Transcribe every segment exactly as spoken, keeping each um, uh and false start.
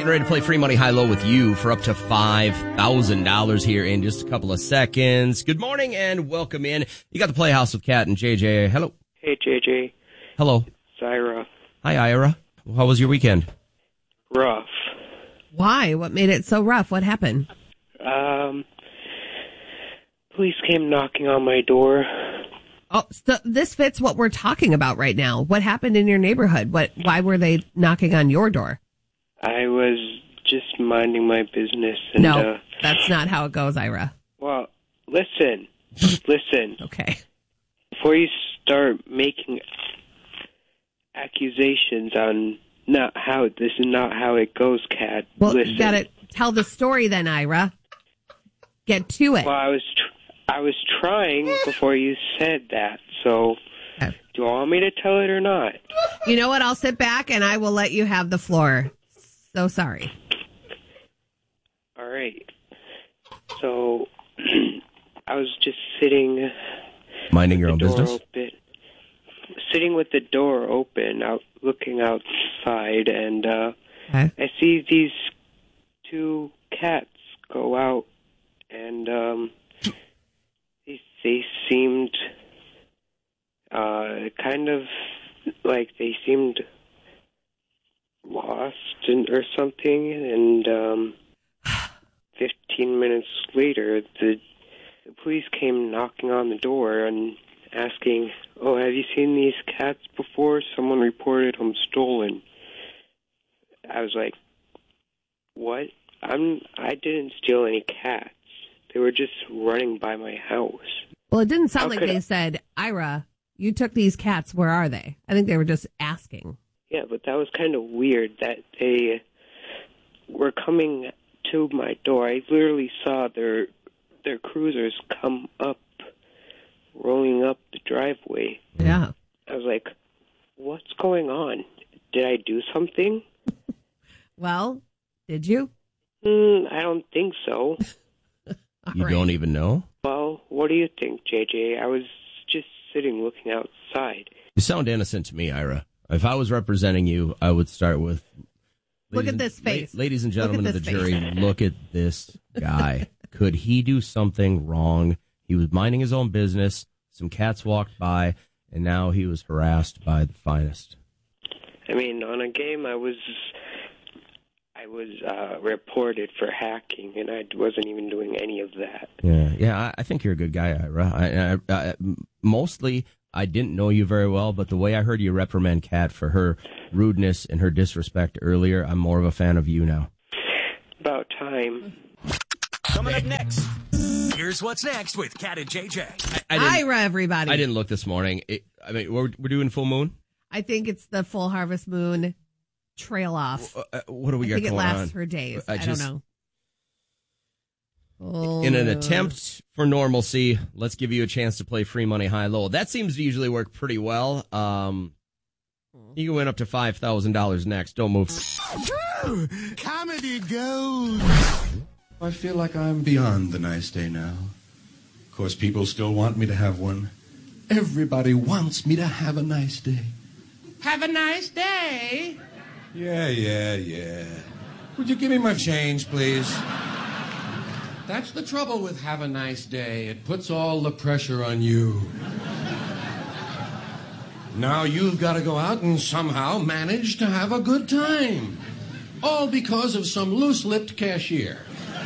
Getting ready to play free money high-low with you for up to five thousand dollars here in just a couple of seconds. Good morning and welcome in. You got the Playhouse with Kat and J J. Hello. Hey, J J. Hello. It's Ira. Hi, Ira. How was your weekend? Rough. Why? What made it so rough? What happened? Um, police came knocking on my door. Oh, so this fits what we're talking about right now. What happened in your neighborhood? What? Why were they knocking on your door? I was just minding my business. And, no, uh, that's not how it goes, Ira. Well, listen. listen. Okay. Before you start making accusations on not how this is not how it goes, Kat. Well, listen. you gotta tell the story then, Ira. Get to it. Well, I was tr- I was trying before you said that. So, Okay. do you want me to tell it or not? You know what? I'll sit back and I will let you have the floor. So sorry. All right. So, I was just sitting, Minding your own the door business? open, sitting with the door open, out looking outside, and uh, Okay. I see these two cats go out, and um, they, they seemed uh, kind of like they seemed lost and, or something, and um, fifteen minutes later, the, the police came knocking on the door and asking, "Oh, have you seen these cats before? Someone reported them stolen." I was like, "What? I'm I didn't steal any cats. They were just running by my house." Well, it didn't How sound like could they I- said, Ira, you took these cats. Where are they? I think they were just asking. Yeah, but that was kind of weird that they were coming to my door. I literally saw their their cruisers come up, rolling up the driveway. Yeah. I was like, "What's going on? Did I do something?" Well, did you? Mm, I don't think so. All You right. don't even know? Well, what do you think, J J? I was just sitting looking outside. You sound innocent to me, Ira. If I was representing you, I would start with... Look ladies at and- this face. la- ladies and Look at gentlemen of the this jury, face. look at this guy. Could he do something wrong? He was minding his own business. Some cats walked by, and now he was harassed by the finest. I mean, on a game, I was I was uh, reported for hacking, and I wasn't even doing any of that. Yeah, yeah. I, I think you're a good guy, Ira. I, I, I, mostly, I didn't know you very well, but the way I heard you reprimand Kat for her rudeness and her disrespect earlier, I'm more of a fan of you now. About time. Coming up next, here's what's next with Kat and J J. I, I didn't, Ira, everybody. I didn't look this morning. It, I mean, we're, we're doing full moon. I think it's the full harvest moon trail off. Uh, what do we I got think it going lasts on? for days. I I, just- don't know. In an Oh. attempt for normalcy, let's give you a chance to play free money high low. That seems to usually work pretty well. Um, you can win up to five thousand dollars next. Don't move. Comedy gold. I feel like I'm beyond the nice day now. Of course, people still want me to have one. Everybody wants me to have a nice day. Have a nice day? Yeah, yeah, yeah. Would you give me my change, please? That's the trouble with have a nice day. It puts all the pressure on you. Now you've got to go out and somehow manage to have a good time. All because of some loose-lipped cashier.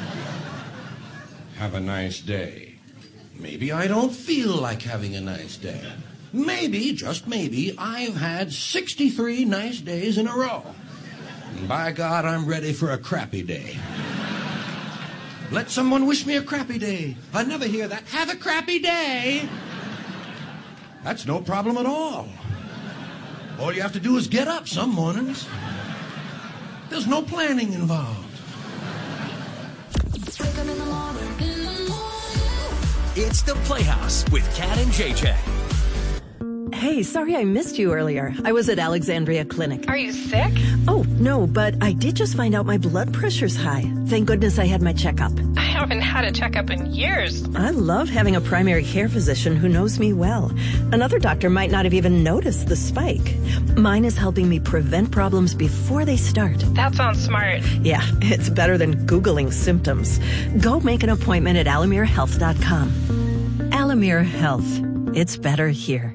Have a nice day. Maybe I don't feel like having a nice day. Maybe, just maybe, I've had sixty-three nice days in a row. And by God, I'm ready for a crappy day. Let someone wish me a crappy day. I never hear that. Have a crappy day. That's no problem at all. All you have to do is get up some mornings. There's no planning involved. It's the Playhouse with Kat and J J. Hey, sorry I missed you earlier. I was at Alexandria Clinic. Are you sick? Oh, No, but I did just find out my blood pressure's high. Thank goodness I had my checkup. I haven't had a checkup in years. I love having a primary care physician who knows me well. Another doctor might not have even noticed the spike. Mine is helping me prevent problems before they start. That sounds smart. Yeah, it's better than Googling symptoms. Go make an appointment at alamere health dot com. Alamere Health. It's better here.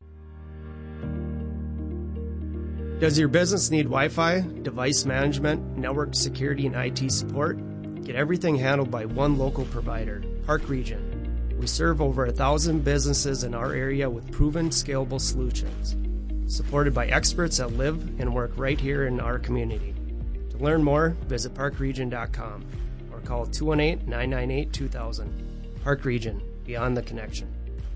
Does your business need Wi-Fi, device management, network security, and I T support? Get everything handled by one local provider, Park Region. We serve over a thousand businesses in our area with proven, scalable solutions, supported by experts that live and work right here in our community. To learn more, visit park region dot com or call two one eight, nine nine eight, two thousand. Park Region, beyond the connection.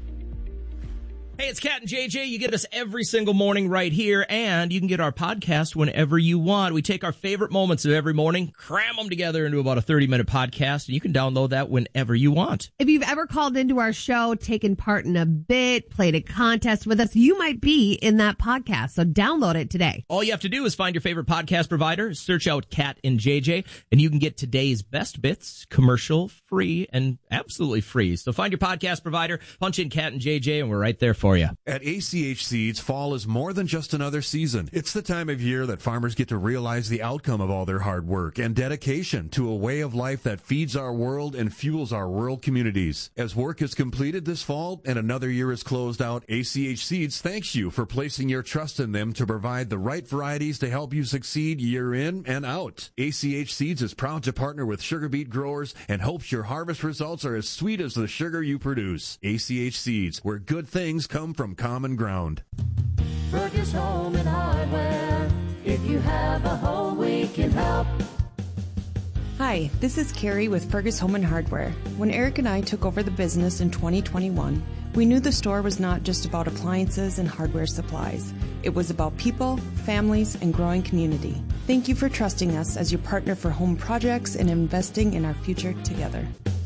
Hey, it's Cat and J J. You get us every single morning right here, and you can get our podcast whenever you want. We take our favorite moments of every morning, cram them together into about a thirty-minute podcast, and you can download that whenever you want. If you've ever called into our show, taken part in a bit, played a contest with us, you might be in that podcast, so download it today. All you have to do is find your favorite podcast provider, search out Cat and J J, and you can get today's best bits, commercial, free, and absolutely free. So find your podcast provider, punch in Cat and J J, and we're right there for you. You. At A C H Seeds, fall is more than just another season. It's the time of year that farmers get to realize the outcome of all their hard work and dedication to a way of life that feeds our world and fuels our rural communities. As work is completed this fall and another year is closed out, A C H Seeds thanks you for placing your trust in them to provide the right varieties to help you succeed year in and out. A C H Seeds is proud to partner with sugar beet growers and hopes your harvest results are as sweet as the sugar you produce. A C H Seeds, where good things come from common ground. Fergus Home and Hardware. If you have a home, we can help. Hi, this is Carrie with Fergus Home and Hardware. When Eric and I took over the business in twenty twenty-one, we knew the store was not just about appliances and hardware supplies. It was about people, families, and growing community. Thank you for trusting us as your partner for home projects and investing in our future together.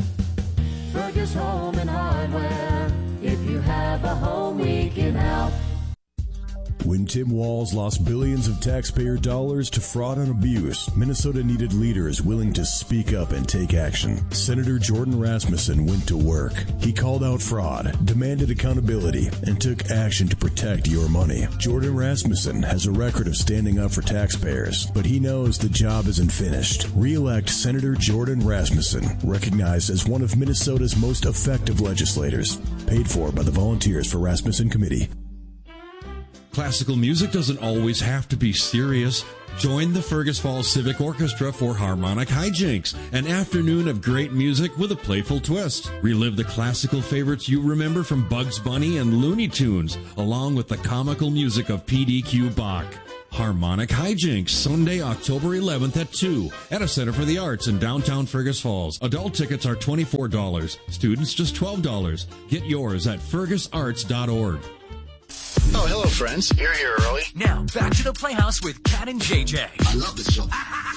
Fergus Home and Hardware. If you have a home, we can help. When Tim Walz lost billions of taxpayer dollars to fraud and abuse, Minnesota needed leaders willing to speak up and take action. Senator Jordan Rasmussen went to work. He called out fraud, demanded accountability, and took action to protect your money. Jordan Rasmussen has a record of standing up for taxpayers, but he knows the job isn't finished. Re-elect Senator Jordan Rasmussen, recognized as one of Minnesota's most effective legislators. Paid for by the Volunteers for Rasmussen Committee. Classical music doesn't always have to be serious. Join the Fergus Falls Civic Orchestra for Harmonic Hijinks, an afternoon of great music with a playful twist. Relive the classical favorites you remember from Bugs Bunny and Looney Tunes, along with the comical music of P D Q Bach. Harmonic Hijinks, Sunday, October eleventh at two at a Center for the Arts in downtown Fergus Falls. Adult tickets are twenty-four dollars. Students just twelve dollars. Get yours at fergus arts dot org. Oh, hello, friends. You're here early. Now, back to the Playhouse with Cat and J J. I love this show.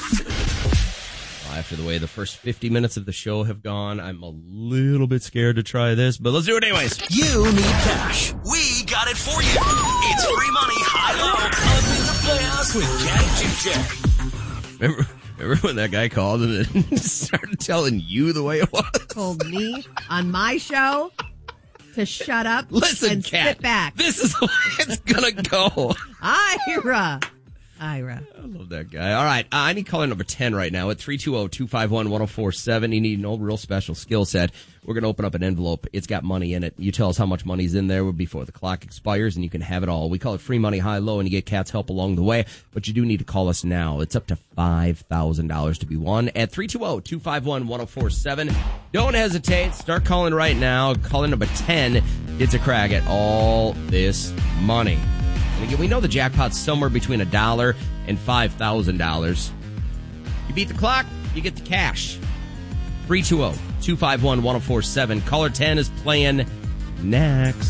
Well, after the way the first fifty minutes of the show have gone, I'm a little bit scared to try this, but let's do it anyways. You need cash. We got it for you. It's free money, high-low, up in the Playhouse with Cat and J J. Remember, remember when that guy called and then started telling you the way it was? Told me on my show to shut up Listen, and Cat, sit back. This is the way it's gonna go. Ira. Ira. I love that guy. All right, uh, I need caller number ten right now at three two zero, two five one, one zero four seven. You need no real special skill set. We're going to open up an envelope. It's got money in it. You tell us how much money's in there before the clock expires, and you can have it all. We call it free money, high-low, and you get Cat's help along the way. But you do need to call us now. It's up to five thousand dollars to be won at three two zero, two five one, one zero four seven. Don't hesitate. Start calling right now. Caller number ten gets a crack at all this money. And again, we know the jackpot's somewhere between a dollar and five thousand dollars. You beat the clock, you get the cash. three two zero, two five one, one zero four seven. Caller ten is playing next.